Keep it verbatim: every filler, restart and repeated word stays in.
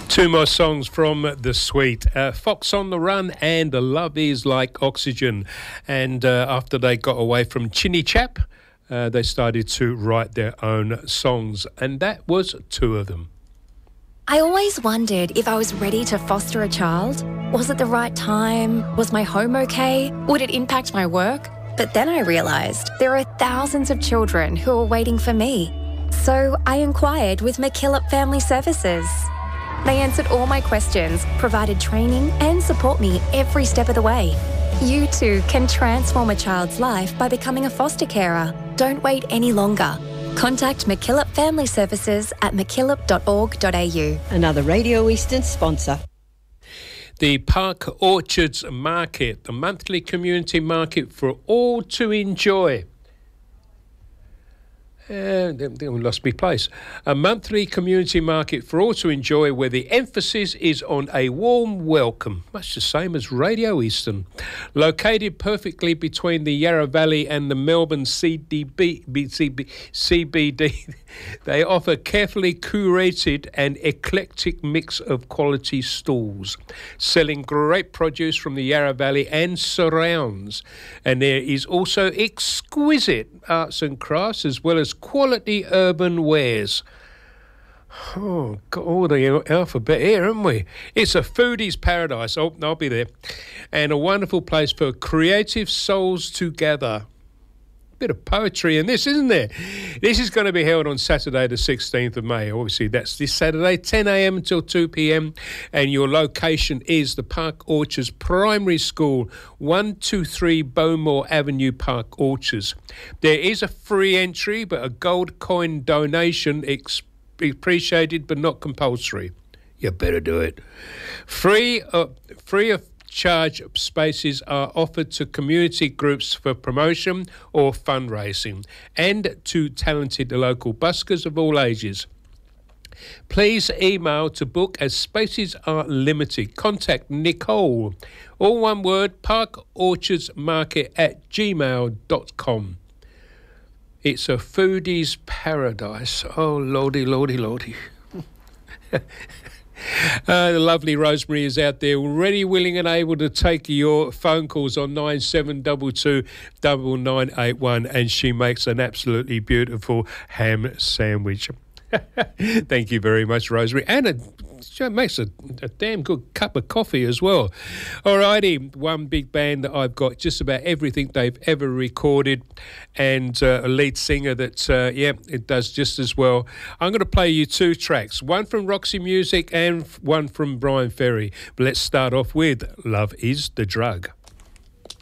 Two more songs from the suite, uh, Fox on the Run and Love Is Like Oxygen. And uh, after they got away from Chinny Chap, uh, they started to write their own songs. And that was two of them. I always wondered if I was ready to foster a child. Was it the right time? Was my home okay? Would it impact my work? But then I realised there are thousands of children who are waiting for me. So I inquired with MacKillop Family Services. They answered all my questions, provided training and support me every step of the way. You too can transform a child's life by becoming a foster carer. Don't wait any longer. Contact MacKillop Family Services at mackillop dot org dot a u. Another Radio Eastern sponsor. The Park Orchards Market, the monthly community market for all to enjoy. And uh, we lost my place. A monthly community market for all to enjoy, where the emphasis is on a warm welcome, much the same as Radio Eastern. Located perfectly between the Yarra Valley and the Melbourne C D B, C B, C B D, they offer carefully curated and eclectic mix of quality stalls, selling great produce from the Yarra Valley and surrounds. And there is also exquisite arts and crafts, as well as quality urban wares. Oh, got all the alphabet here, haven't we? It's a foodie's paradise. Oh, I'll be there. And a wonderful place for creative souls to gather. Bit of poetry in this, isn't there? This is going to be held on Saturday the sixteenth of May. Obviously, that's this Saturday, ten a m until two p m. And your location is the Park Orchards Primary School, one two three Bowmore Avenue, Park Orchards. There is a free entry, but a gold coin donation ex- appreciated but not compulsory. You better do it. Free, uh, free of charge spaces are offered to community groups for promotion or fundraising, and to talented local buskers of all ages. Please email to book, as spaces are limited. Contact Nicole, all one word, parkorchardsmarket at gmail dot com. It's a foodie's paradise. Oh, lordy, lordy, lordy. Uh, the lovely Rosemary is out there, ready, willing and able to take your phone calls on nine seven two two, nine nine eight one, and she makes an absolutely beautiful ham sandwich. Thank you very much, Rosemary. And it, it makes a, a damn good cup of coffee as well. Alrighty, one big band that I've got just about everything they've ever recorded, and uh, a lead singer that, uh, yeah, it does just as well. I'm going to play you two tracks, one from Roxy Music and one from Brian Ferry. But let's start off with Love Is the Drug.